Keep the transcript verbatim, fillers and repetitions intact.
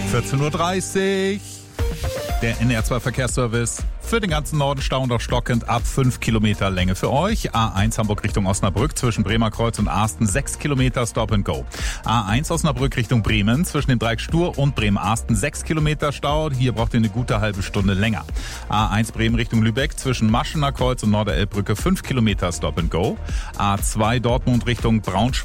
vierzehn Uhr dreißig. Der N R zwei Verkehrsservice für den ganzen Norden stauend auch stockend ab fünf Kilometer Länge für euch. A eins Hamburg Richtung Osnabrück zwischen Bremerkreuz und Asten sechs Kilometer Stop and Go. A eins Osnabrück Richtung Bremen zwischen dem Dreieck Stur und Bremen-Asten sechs Kilometer Stau. Hier braucht ihr eine gute halbe Stunde länger. A eins Bremen Richtung Lübeck zwischen Maschener Kreuz und Norderelbbrücke fünf Kilometer Stop and Go. A zwei Dortmund Richtung Braunschweig